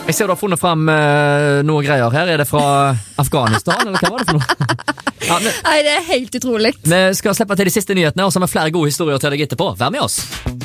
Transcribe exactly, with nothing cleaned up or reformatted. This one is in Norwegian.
Jeg ser du har funnet frem uh, noe greier her. Er det fra Afghanistan, eller hva var det for noe? Ja, men, Nei, det er helt utrolig. vi skal slippe til de siste nyhetene, og så har vi flere gode historier til deg etterpå. Vær med oss.